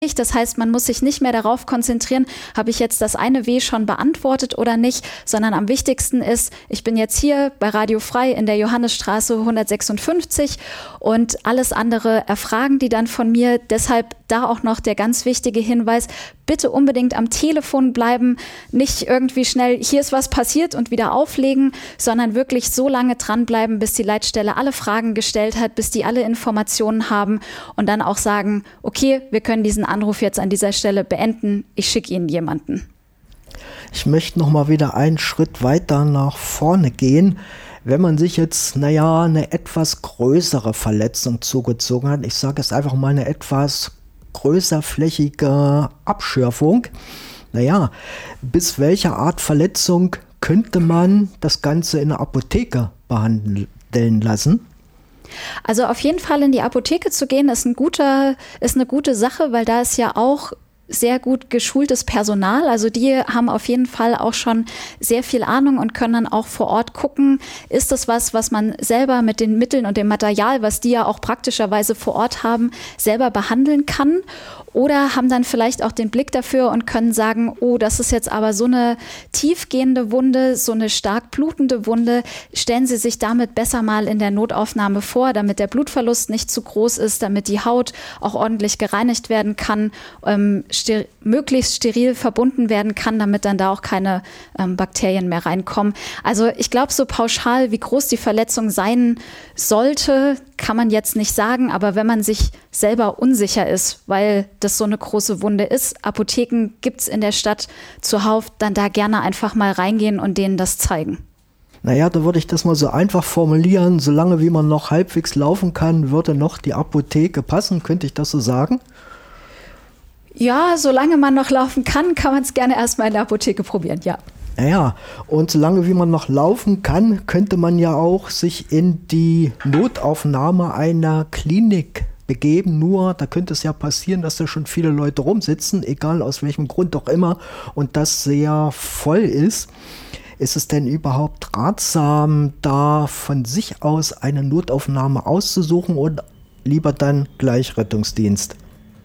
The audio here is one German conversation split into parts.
Das heißt, man muss sich nicht mehr darauf konzentrieren, habe ich jetzt das eine W schon beantwortet oder nicht, sondern am wichtigsten ist, ich bin jetzt hier bei Radio Frei in der Johannesstraße 156 und alles andere erfragen die dann von mir. Deshalb da auch noch der ganz wichtige Hinweis, bitte unbedingt am Telefon bleiben, nicht irgendwie schnell, hier ist was passiert und wieder auflegen, sondern wirklich so lange dranbleiben, bis die Leitstelle alle Fragen gestellt hat, bis die alle Informationen haben und dann auch sagen, okay, wir können diesen Anruf jetzt an dieser Stelle beenden, ich schicke Ihnen jemanden. Ich möchte noch mal wieder einen Schritt weiter nach vorne gehen. Wenn man sich jetzt, eine etwas größere Verletzung zugezogen hat, ich sage jetzt einfach mal eine etwas größerflächige Abschürfung, bis welcher Art Verletzung könnte man das Ganze in der Apotheke behandeln lassen? Also auf jeden Fall in die Apotheke zu gehen, ist eine gute Sache, weil da ist ja auch sehr gut geschultes Personal. Also die haben auf jeden Fall auch schon sehr viel Ahnung und können dann auch vor Ort gucken, ist das was man selber mit den Mitteln und dem Material, was die ja auch praktischerweise vor Ort haben, selber behandeln kann. Oder haben dann vielleicht auch den Blick dafür und können sagen, oh, das ist jetzt aber so eine tiefgehende Wunde, so eine stark blutende Wunde. Stellen Sie sich damit besser mal in der Notaufnahme vor, damit der Blutverlust nicht zu groß ist, damit die Haut auch ordentlich gereinigt werden kann, möglichst steril verbunden werden kann, damit dann da auch keine Bakterien mehr reinkommen. Also ich glaube, so pauschal, wie groß die Verletzung sein sollte, kann man jetzt nicht sagen. Aber wenn man sich selber unsicher ist, weil das so eine große Wunde ist, Apotheken gibt es in der Stadt zuhauf, dann da gerne einfach mal reingehen und denen das zeigen. Da würde ich das mal so einfach formulieren, solange wie man noch halbwegs laufen kann, würde noch die Apotheke passen, könnte ich das so sagen? Ja, solange man noch laufen kann man es gerne erstmal in der Apotheke probieren, ja. Ja, und solange wie man noch laufen kann, könnte man ja auch sich in die Notaufnahme einer Klinik begeben. Nur, da könnte es ja passieren, dass da schon viele Leute rumsitzen, egal aus welchem Grund auch immer, und das sehr voll ist. Ist es denn überhaupt ratsam, da von sich aus eine Notaufnahme auszusuchen oder lieber dann gleich Rettungsdienst?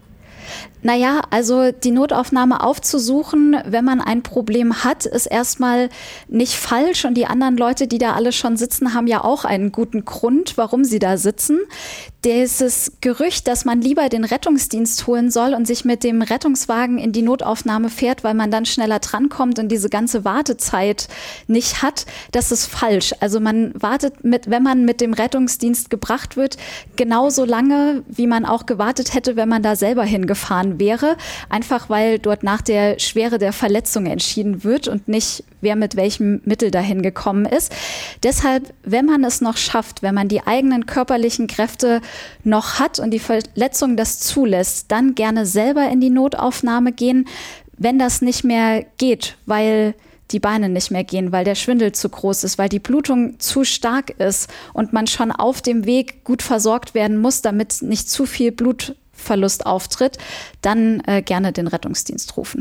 Also die Notaufnahme aufzusuchen, wenn man ein Problem hat, ist erstmal nicht falsch. Und die anderen Leute, die da alle schon sitzen, haben ja auch einen guten Grund, warum sie da sitzen. Dieses Gerücht, dass man lieber den Rettungsdienst holen soll und sich mit dem Rettungswagen in die Notaufnahme fährt, weil man dann schneller drankommt und diese ganze Wartezeit nicht hat, das ist falsch. Also man wartet wenn man mit dem Rettungsdienst gebracht wird, genauso lange, wie man auch gewartet hätte, wenn man da selber hingefahren wäre, einfach weil dort nach der Schwere der Verletzung entschieden wird und nicht, wer mit welchem Mittel dahin gekommen ist. Deshalb, wenn man es noch schafft, wenn man die eigenen körperlichen Kräfte noch hat und die Verletzung das zulässt, dann gerne selber in die Notaufnahme gehen, wenn das nicht mehr geht, weil die Beine nicht mehr gehen, weil der Schwindel zu groß ist, weil die Blutung zu stark ist und man schon auf dem Weg gut versorgt werden muss, damit nicht zu viel Blutverlust auftritt, dann gerne den Rettungsdienst rufen.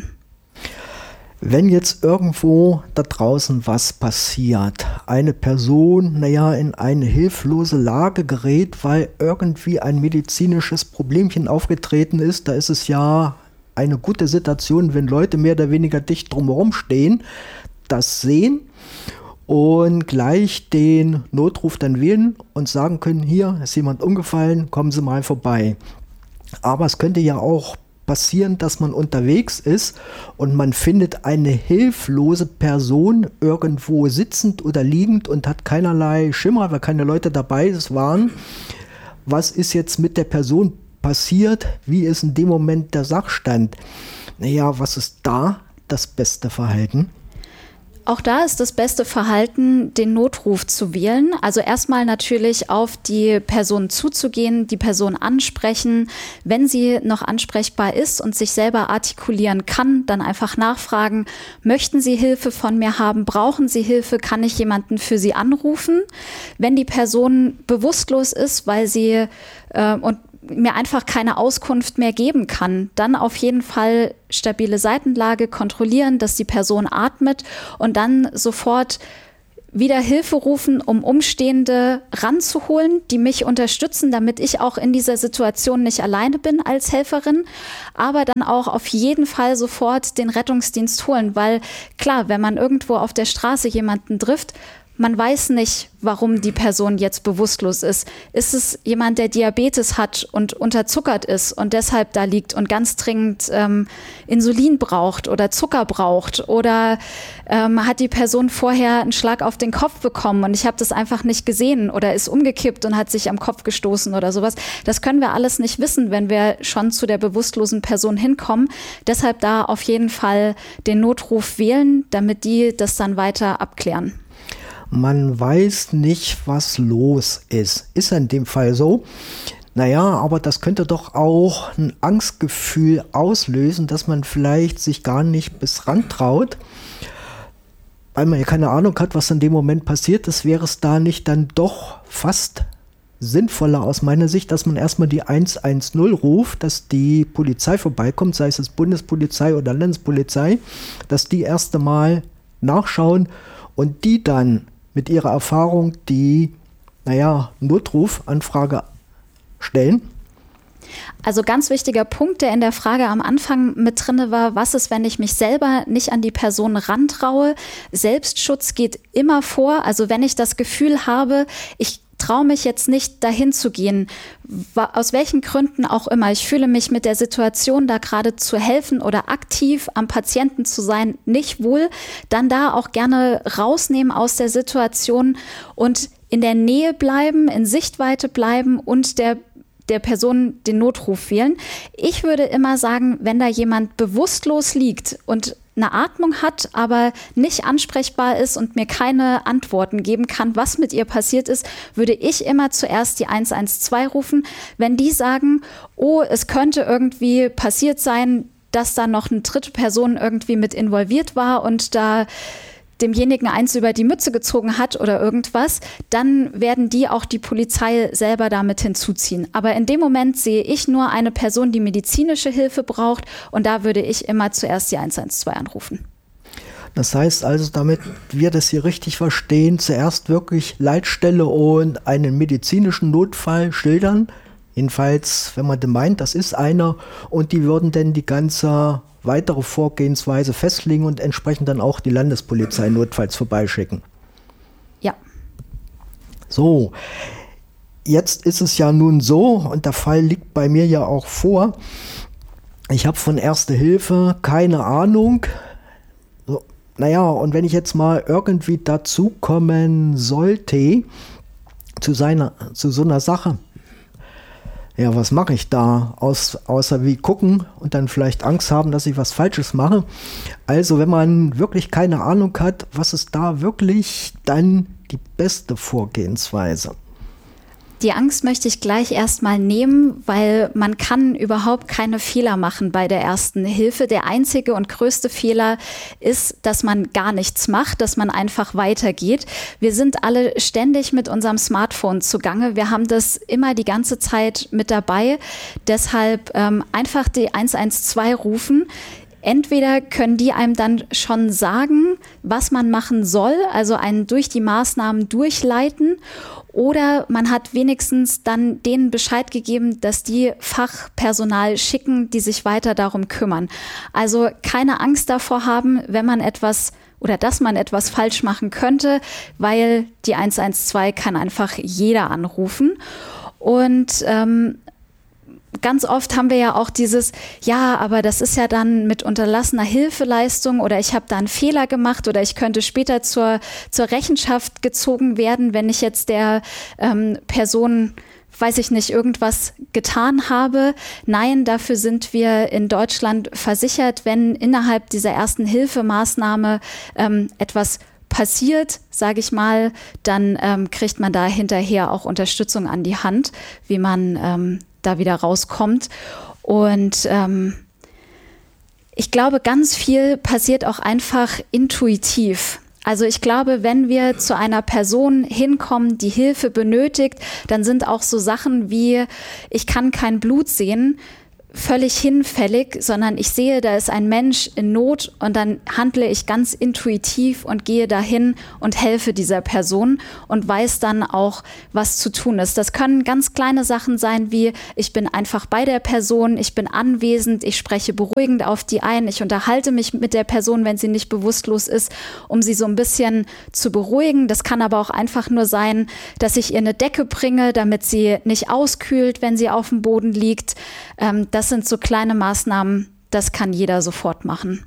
Wenn jetzt irgendwo da draußen was passiert, eine Person, in eine hilflose Lage gerät, weil irgendwie ein medizinisches Problemchen aufgetreten ist, da ist es ja eine gute Situation, wenn Leute mehr oder weniger dicht drumherum stehen, das sehen und gleich den Notruf dann wählen und sagen können, hier ist jemand umgefallen, kommen Sie mal vorbei. Aber es könnte ja auch passieren, dass man unterwegs ist und man findet eine hilflose Person irgendwo sitzend oder liegend und hat keinerlei Schimmer, weil keine Leute dabei waren. Was ist jetzt mit der Person passiert? Wie ist in dem Moment der Sachstand? Was ist da das beste Verhalten? Auch da ist das beste Verhalten, den Notruf zu wählen. Also erstmal natürlich auf die Person zuzugehen, die Person ansprechen. Wenn sie noch ansprechbar ist und sich selber artikulieren kann, dann einfach nachfragen, möchten Sie Hilfe von mir haben? Brauchen Sie Hilfe? Kann ich jemanden für Sie anrufen? Wenn die Person bewusstlos ist, weil sie und mir einfach keine Auskunft mehr geben kann, dann auf jeden Fall stabile Seitenlage kontrollieren, dass die Person atmet und dann sofort wieder Hilfe rufen, um Umstehende ranzuholen, die mich unterstützen, damit ich auch in dieser Situation nicht alleine bin als Helferin, aber dann auch auf jeden Fall sofort den Rettungsdienst holen, weil klar, wenn man irgendwo auf der Straße jemanden trifft, man weiß nicht, warum die Person jetzt bewusstlos ist. Ist es jemand, der Diabetes hat und unterzuckert ist und deshalb da liegt und ganz dringend Insulin braucht oder Zucker braucht? Oder hat die Person vorher einen Schlag auf den Kopf bekommen und ich habe das einfach nicht gesehen oder ist umgekippt und hat sich am Kopf gestoßen oder sowas? Das können wir alles nicht wissen, wenn wir schon zu der bewusstlosen Person hinkommen. Deshalb da auf jeden Fall den Notruf wählen, damit die das dann weiter abklären. Man weiß nicht, was los ist. Ist in dem Fall so. Naja, aber das könnte doch auch ein Angstgefühl auslösen, dass man vielleicht sich gar nicht bis ran traut, weil man ja keine Ahnung hat, was in dem Moment passiert ist. Wäre es da nicht dann doch fast sinnvoller aus meiner Sicht, dass man erstmal die 110 ruft, dass die Polizei vorbeikommt, sei es Bundespolizei oder Landespolizei, dass die erst einmal nachschauen und die dann mit ihrer Erfahrung die, Notrufanfrage stellen? Also ganz wichtiger Punkt, der in der Frage am Anfang mit drin war, was ist, wenn ich mich selber nicht an die Person rantraue? Selbstschutz geht immer vor. Also wenn ich das Gefühl habe, ich traue mich jetzt nicht, dahin zu gehen, aus welchen Gründen auch immer. Ich fühle mich mit der Situation, da gerade zu helfen oder aktiv am Patienten zu sein, nicht wohl. Dann da auch gerne rausnehmen aus der Situation und in der Nähe bleiben, in Sichtweite bleiben und der Person den Notruf wählen. Ich würde immer sagen, wenn da jemand bewusstlos liegt und eine Atmung hat, aber nicht ansprechbar ist und mir keine Antworten geben kann, was mit ihr passiert ist, würde ich immer zuerst die 112 rufen. Wenn die sagen, oh, es könnte irgendwie passiert sein, dass da noch eine dritte Person irgendwie mit involviert war und da demjenigen eins über die Mütze gezogen hat oder irgendwas, dann werden die auch die Polizei selber damit hinzuziehen. Aber in dem Moment sehe ich nur eine Person, die medizinische Hilfe braucht und da würde ich immer zuerst die 112 anrufen. Das heißt also, damit wir das hier richtig verstehen, zuerst wirklich Leitstelle und einen medizinischen Notfall schildern. Jedenfalls, wenn man meint, das ist einer und die würden dann die ganze weitere Vorgehensweise festlegen und entsprechend dann auch die Landespolizei notfalls vorbeischicken. Ja. So, jetzt ist es ja nun so, und der Fall liegt bei mir ja auch vor, ich habe von Erste Hilfe keine Ahnung. So, und wenn ich jetzt mal irgendwie dazu kommen sollte, zu so einer Sache, ja, was mache ich da, außer wie gucken und dann vielleicht Angst haben, dass ich was Falsches mache. Also wenn man wirklich keine Ahnung hat, was ist da wirklich dann die beste Vorgehensweise? Die Angst möchte ich gleich erstmal nehmen, weil man kann überhaupt keine Fehler machen bei der Ersten Hilfe. Der einzige und größte Fehler ist, dass man gar nichts macht, dass man einfach weitergeht. Wir sind alle ständig mit unserem Smartphone zugange. Wir haben das immer die ganze Zeit mit dabei. Deshalb einfach die 112 rufen. Entweder können die einem dann schon sagen, was man machen soll, also einen durch die Maßnahmen durchleiten, oder man hat wenigstens dann denen Bescheid gegeben, dass die Fachpersonal schicken, die sich weiter darum kümmern. Also keine Angst davor haben, wenn man etwas oder dass man etwas falsch machen könnte, weil die 112 kann einfach jeder anrufen. Und ganz oft haben wir ja auch dieses, ja, aber das ist ja dann mit unterlassener Hilfeleistung oder ich habe da einen Fehler gemacht oder ich könnte später zur Rechenschaft gezogen werden, wenn ich jetzt der Person, weiß ich nicht, irgendwas getan habe. Nein, dafür sind wir in Deutschland versichert, wenn innerhalb dieser Ersten-Hilfe-Maßnahme etwas passiert, sage ich mal, dann kriegt man da hinterher auch Unterstützung an die Hand, wie man da wieder rauskommt. Und ich glaube, ganz viel passiert auch einfach intuitiv. Also ich glaube, wenn wir zu einer Person hinkommen, die Hilfe benötigt, dann sind auch so Sachen wie, ich kann kein Blut sehen, völlig hinfällig, sondern ich sehe, da ist ein Mensch in Not und dann handle ich ganz intuitiv und gehe dahin und helfe dieser Person und weiß dann auch, was zu tun ist. Das können ganz kleine Sachen sein, wie ich bin einfach bei der Person, ich bin anwesend, ich spreche beruhigend auf die ein, ich unterhalte mich mit der Person, wenn sie nicht bewusstlos ist, um sie so ein bisschen zu beruhigen. Das kann aber auch einfach nur sein, dass ich ihr eine Decke bringe, damit sie nicht auskühlt, wenn sie auf dem Boden liegt. Das sind so kleine Maßnahmen, das kann jeder sofort machen.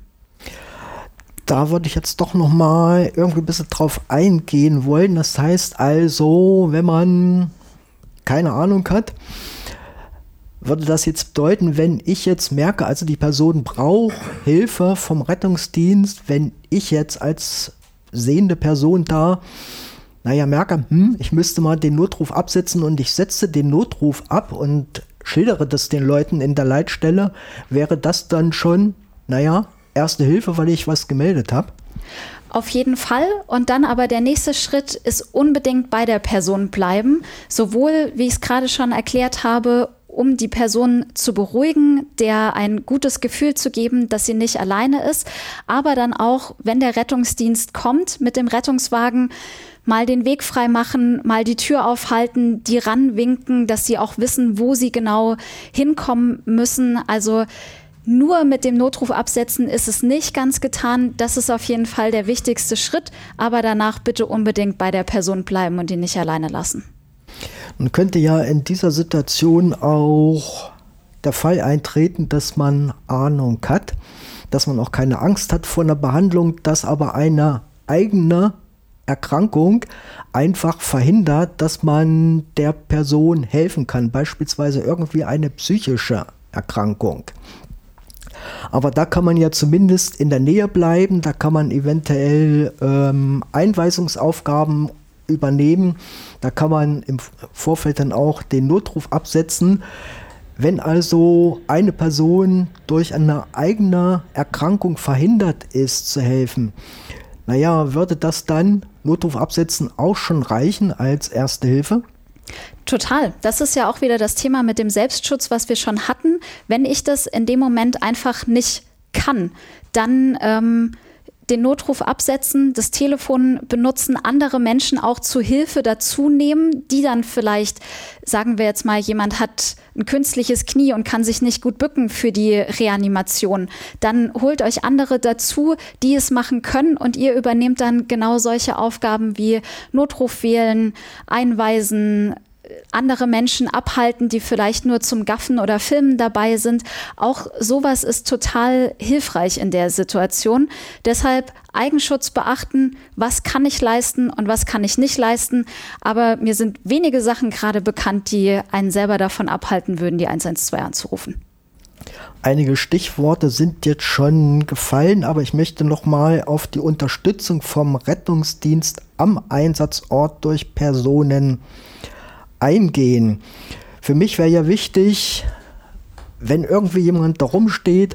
Da würde ich jetzt doch noch mal irgendwie ein bisschen drauf eingehen wollen. Das heißt also, wenn man keine Ahnung hat, würde das jetzt bedeuten, wenn ich jetzt merke, also die Person braucht Hilfe vom Rettungsdienst, wenn ich jetzt als sehende Person da merke, ich müsste mal den Notruf absetzen und ich setze den Notruf ab und schildere das den Leuten in der Leitstelle, wäre das dann schon, erste Hilfe, weil ich was gemeldet habe? Auf jeden Fall. Und dann aber der nächste Schritt ist unbedingt bei der Person bleiben. Sowohl, wie ich es gerade schon erklärt habe, um die Person zu beruhigen, der ein gutes Gefühl zu geben, dass sie nicht alleine ist, aber dann auch, wenn der Rettungsdienst kommt mit dem Rettungswagen, mal den Weg frei machen, mal die Tür aufhalten, die ranwinken, dass sie auch wissen, wo sie genau hinkommen müssen. Also nur mit dem Notruf absetzen ist es nicht ganz getan. Das ist auf jeden Fall der wichtigste Schritt, aber danach bitte unbedingt bei der Person bleiben und ihn nicht alleine lassen. Man könnte ja in dieser Situation auch der Fall eintreten, dass man Ahnung hat, dass man auch keine Angst hat vor einer Behandlung, dass aber eine eigene Erkrankung einfach verhindert, dass man der Person helfen kann, beispielsweise irgendwie eine psychische Erkrankung. Aber da kann man ja zumindest in der Nähe bleiben, da kann man eventuell Einweisungsaufgaben übernehmen, da kann man im Vorfeld dann auch den Notruf absetzen. Wenn also eine Person durch eine eigene Erkrankung verhindert ist zu helfen, würde das dann Notruf absetzen auch schon reichen als Erste Hilfe? Total. Das ist ja auch wieder das Thema mit dem Selbstschutz, was wir schon hatten. Wenn ich das in dem Moment einfach nicht kann, dann den Notruf absetzen, das Telefon benutzen, andere Menschen auch zu Hilfe dazu nehmen, die dann vielleicht, sagen wir jetzt mal, jemand hat ein künstliches Knie und kann sich nicht gut bücken für die Reanimation. Dann holt euch andere dazu, die es machen können und ihr übernehmt dann genau solche Aufgaben wie Notruf wählen, einweisen, andere Menschen abhalten, die vielleicht nur zum Gaffen oder Filmen dabei sind. Auch sowas ist total hilfreich in der Situation. Deshalb Eigenschutz beachten, was kann ich leisten und was kann ich nicht leisten. Aber mir sind wenige Sachen gerade bekannt, die einen selber davon abhalten würden, die 112 anzurufen. Einige Stichworte sind jetzt schon gefallen, aber ich möchte noch mal auf die Unterstützung vom Rettungsdienst am Einsatzort durch Personen eingehen. Für mich wäre ja wichtig, wenn irgendwie jemand da rumsteht,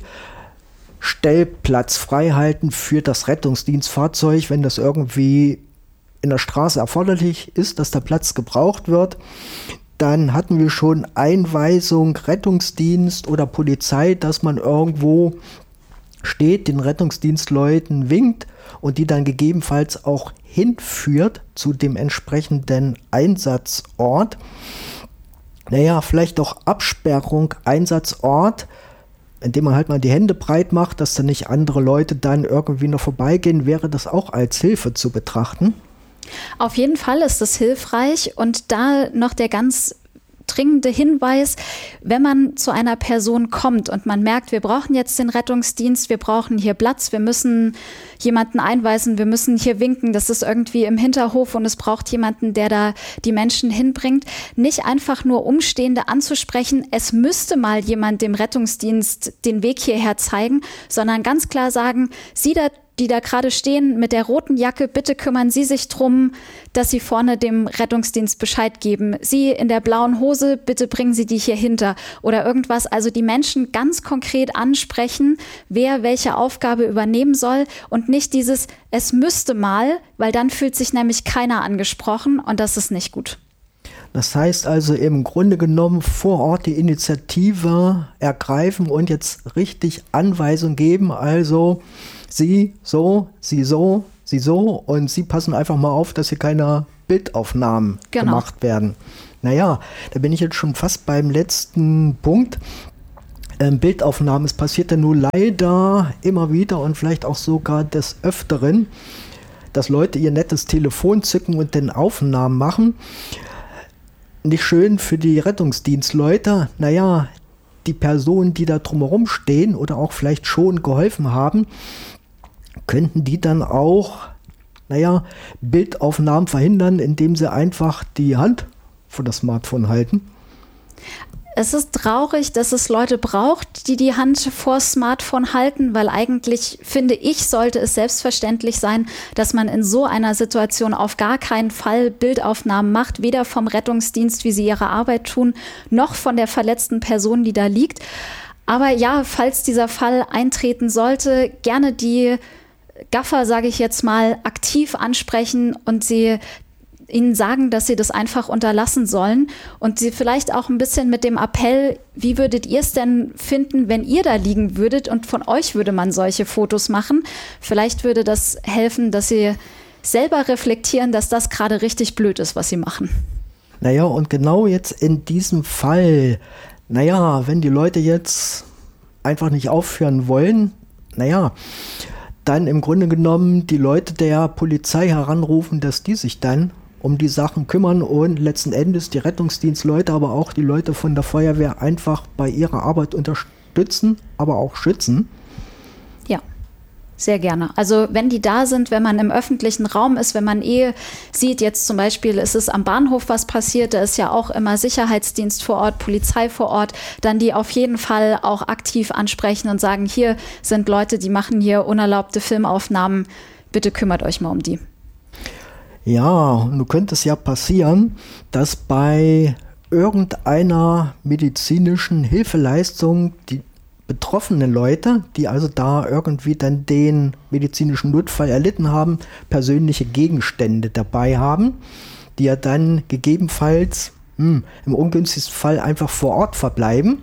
Stellplatz frei halten für das Rettungsdienstfahrzeug, wenn das irgendwie in der Straße erforderlich ist, dass der Platz gebraucht wird. Dann hatten wir schon Einweisung, Rettungsdienst oder Polizei, dass man irgendwo steht, den Rettungsdienstleuten winkt und die dann gegebenenfalls auch hinführt zu dem entsprechenden Einsatzort. Vielleicht auch Absperrung, Einsatzort, indem man halt mal die Hände breit macht, dass dann nicht andere Leute dann irgendwie noch vorbeigehen, wäre das auch als Hilfe zu betrachten? Auf jeden Fall ist es hilfreich und da noch der ganz dringende Hinweis, wenn man zu einer Person kommt und man merkt, wir brauchen jetzt den Rettungsdienst, wir brauchen hier Platz, wir müssen jemanden einweisen, wir müssen hier winken, das ist irgendwie im Hinterhof und es braucht jemanden, der da die Menschen hinbringt, nicht einfach nur Umstehende anzusprechen, es müsste mal jemand dem Rettungsdienst den Weg hierher zeigen, sondern ganz klar sagen, die da gerade stehen mit der roten Jacke, bitte kümmern Sie sich drum, dass Sie vorne dem Rettungsdienst Bescheid geben. Sie in der blauen Hose, bitte bringen Sie die hier hinter oder irgendwas. Also die Menschen ganz konkret ansprechen, wer welche Aufgabe übernehmen soll und nicht dieses, es müsste mal, weil dann fühlt sich nämlich keiner angesprochen und das ist nicht gut. Das heißt also im Grunde genommen vor Ort die Initiative ergreifen und jetzt richtig Anweisungen geben, also Sie so, Sie so, Sie so und Sie passen einfach mal auf, dass hier keine Bildaufnahmen gemacht werden. Naja, da bin ich jetzt schon fast beim letzten Punkt. Bildaufnahmen, es passiert ja nur leider immer wieder und vielleicht auch sogar des Öfteren, dass Leute ihr nettes Telefon zücken und dann Aufnahmen machen. Nicht schön für die Rettungsdienstleute. Naja, die Personen, die da drumherum stehen oder auch vielleicht schon geholfen haben, könnten die dann auch, Bildaufnahmen verhindern, indem sie einfach die Hand vor das Smartphone halten. Es ist traurig, dass es Leute braucht, die die Hand vor Smartphone halten, weil eigentlich, finde ich, sollte es selbstverständlich sein, dass man in so einer Situation auf gar keinen Fall Bildaufnahmen macht, weder vom Rettungsdienst, wie sie ihre Arbeit tun, noch von der verletzten Person, die da liegt. Aber ja, falls dieser Fall eintreten sollte, gerne die Gaffer, sage ich jetzt mal, aktiv ansprechen und ihnen sagen, dass sie das einfach unterlassen sollen und sie vielleicht auch ein bisschen mit dem Appell, wie würdet ihr es denn finden, wenn ihr da liegen würdet und von euch würde man solche Fotos machen? Vielleicht würde das helfen, dass sie selber reflektieren, dass das gerade richtig blöd ist, was sie machen. Naja, und genau jetzt in diesem Fall, wenn die Leute jetzt einfach nicht aufhören wollen, dann im Grunde genommen die Leute der Polizei heranrufen, dass die sich dann um die Sachen kümmern und letzten Endes die Rettungsdienstleute, aber auch die Leute von der Feuerwehr einfach bei ihrer Arbeit unterstützen, aber auch schützen. Ja, sehr gerne. Also wenn die da sind, wenn man im öffentlichen Raum ist, wenn man sieht, jetzt zum Beispiel ist es am Bahnhof was passiert, da ist ja auch immer Sicherheitsdienst vor Ort, Polizei vor Ort, dann die auf jeden Fall auch aktiv ansprechen und sagen, hier sind Leute, die machen hier unerlaubte Filmaufnahmen, bitte kümmert euch mal um die. Ja, nun könnte es ja passieren, dass bei irgendeiner medizinischen Hilfeleistung die betroffenen Leute, die also da irgendwie dann den medizinischen Notfall erlitten haben, persönliche Gegenstände dabei haben, die ja dann gegebenenfalls im ungünstigsten Fall einfach vor Ort verbleiben.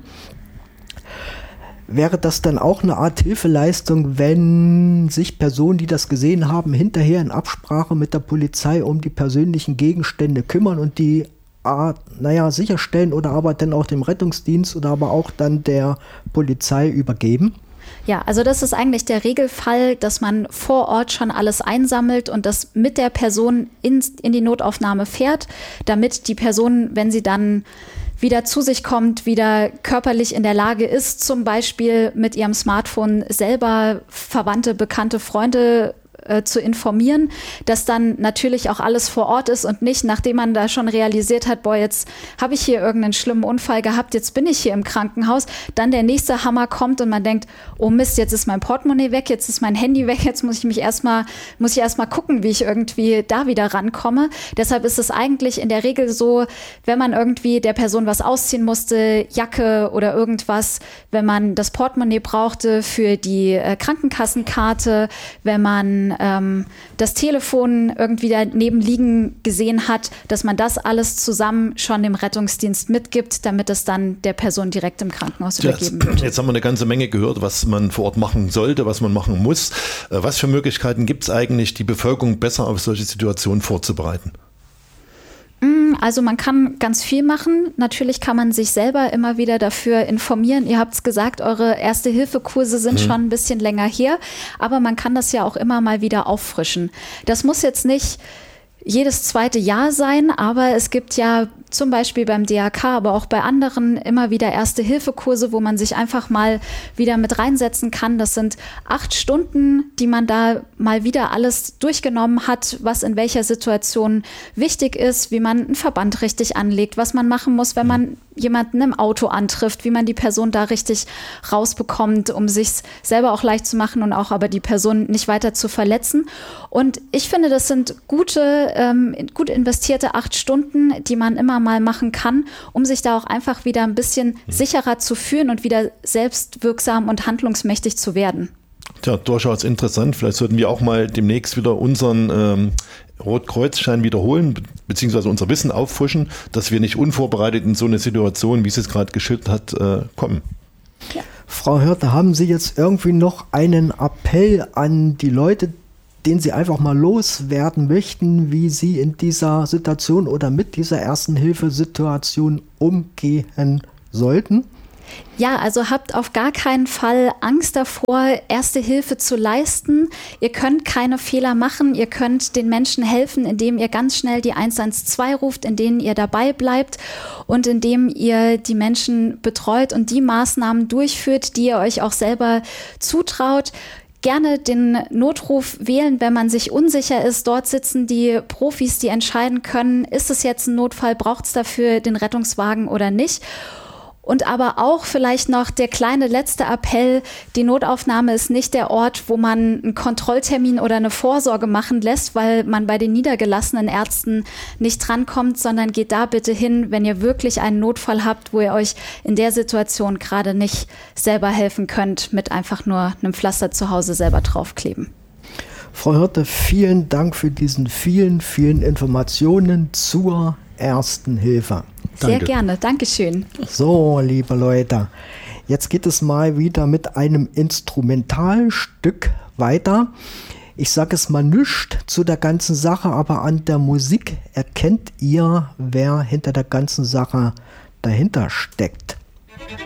Wäre das dann auch eine Art Hilfeleistung, wenn sich Personen, die das gesehen haben, hinterher in Absprache mit der Polizei um die persönlichen Gegenstände kümmern und die sicherstellen oder aber dann auch dem Rettungsdienst oder aber auch dann der Polizei übergeben? Ja, also das ist eigentlich der Regelfall, dass man vor Ort schon alles einsammelt und das mit der Person in die Notaufnahme fährt, damit die Person, wenn sie dann wieder zu sich kommt, wieder körperlich in der Lage ist, zum Beispiel mit ihrem Smartphone selber Verwandte, Bekannte, Freunde zu informieren, dass dann natürlich auch alles vor Ort ist und nicht, nachdem man da schon realisiert hat, boah, jetzt habe ich hier irgendeinen schlimmen Unfall gehabt, jetzt bin ich hier im Krankenhaus, dann der nächste Hammer kommt und man denkt, oh Mist, jetzt ist mein Portemonnaie weg, jetzt ist mein Handy weg, jetzt muss ich erstmal gucken, wie ich irgendwie da wieder rankomme. Deshalb ist es eigentlich in der Regel so, wenn man irgendwie der Person was ausziehen musste, Jacke oder irgendwas, wenn man das Portemonnaie brauchte für die Krankenkassenkarte, wenn man das Telefon irgendwie daneben liegen gesehen hat, dass man das alles zusammen schon dem Rettungsdienst mitgibt, damit es dann der Person direkt im Krankenhaus übergeben wird. Jetzt haben wir eine ganze Menge gehört, was man vor Ort machen sollte, was man machen muss. Was für Möglichkeiten gibt es eigentlich, die Bevölkerung besser auf solche Situationen vorzubereiten? Also man kann ganz viel machen. Natürlich kann man sich selber immer wieder dafür informieren. Ihr habt es gesagt, eure Erste-Hilfe-Kurse sind schon ein bisschen länger her, aber man kann das ja auch immer mal wieder auffrischen. Das muss jetzt nicht jedes zweite Jahr sein, aber es gibt ja zum Beispiel beim DRK, aber auch bei anderen immer wieder Erste-Hilfe-Kurse, wo man sich einfach mal wieder mit reinsetzen kann. Das sind 8 Stunden, die man da mal wieder alles durchgenommen hat, was in welcher Situation wichtig ist, wie man einen Verband richtig anlegt, was man machen muss, wenn man jemanden im Auto antrifft, wie man die Person da richtig rausbekommt, um sich selber auch leicht zu machen und auch aber die Person nicht weiter zu verletzen. Und ich finde, das sind gut investierte 8 Stunden, die man immer mal machen kann, um sich da auch einfach wieder ein bisschen sicherer zu fühlen und wieder selbstwirksam und handlungsmächtig zu werden. Ja, durchaus interessant. Vielleicht sollten wir auch mal demnächst wieder unseren Rotkreuzschein wiederholen, beziehungsweise unser Wissen auffrischen, dass wir nicht unvorbereitet in so eine Situation, wie es jetzt gerade geschildert hat, kommen. Ja. Frau Hörte, haben Sie jetzt irgendwie noch einen Appell an die Leute, den Sie einfach mal loswerden möchten, wie Sie in dieser Situation oder mit dieser Ersten-Hilfe-Situation umgehen sollten? Ja, also habt auf gar keinen Fall Angst davor, Erste Hilfe zu leisten. Ihr könnt keine Fehler machen. Ihr könnt den Menschen helfen, indem ihr ganz schnell die 112 ruft, indem ihr dabei bleibt und indem ihr die Menschen betreut und die Maßnahmen durchführt, die ihr euch auch selber zutraut. Gerne den Notruf wählen, wenn man sich unsicher ist. Dort sitzen die Profis, die entscheiden können, ist es jetzt ein Notfall, braucht es dafür den Rettungswagen oder nicht. Und aber auch vielleicht noch der kleine letzte Appell, die Notaufnahme ist nicht der Ort, wo man einen Kontrolltermin oder eine Vorsorge machen lässt, weil man bei den niedergelassenen Ärzten nicht drankommt, sondern geht da bitte hin, wenn ihr wirklich einen Notfall habt, wo ihr euch in der Situation gerade nicht selber helfen könnt, mit einfach nur einem Pflaster zu Hause selber draufkleben. Frau Hörte, vielen Dank für diesen vielen Informationen zur Ersten Hilfe. Sehr gerne, Dankeschön. So, liebe Leute, jetzt geht es mal wieder mit einem Instrumentalstück weiter. Ich sage es mal nicht zu der ganzen Sache, aber an der Musik erkennt ihr, wer hinter der ganzen Sache dahinter steckt.